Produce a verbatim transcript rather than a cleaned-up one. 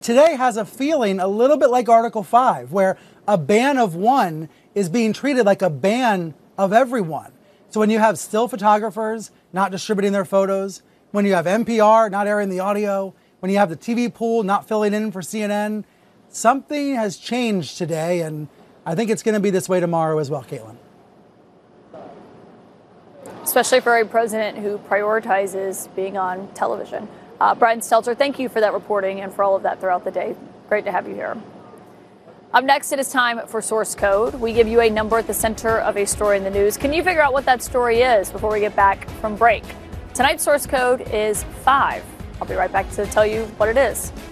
Today has a feeling a little bit like Article five, where a ban of one is being treated like a ban of everyone. So when you have still photographers not distributing their photos, when you have N P R not airing the audio, when you have the T V pool not filling in for C N N, something has changed today, and I think it's going to be this way tomorrow as well, Caitlin. Especially for a president who prioritizes being on television. Uh, Brian Stelter, thank you for that reporting and for all of that throughout the day. Great to have you here. Up next, it is time for Source Code. We give you a number at the center of a story in the news. Can you figure out what that story is before we get back from break? Tonight's Source Code is five. I'll be right back to tell you what it is.